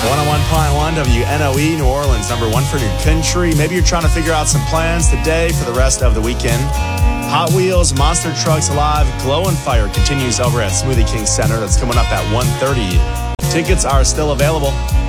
101.1 WNOE, New Orleans, number one for New Country. Maybe you're trying to figure out some plans today for the rest of the weekend. Hot Wheels, Monster Trucks Alive, Glow and Fire continues over at Smoothie King Center. That's coming up at 1:30. Tickets are still available.